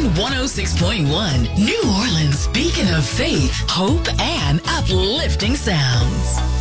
106.1, New Orleans' beacon of faith, hope, and uplifting sounds.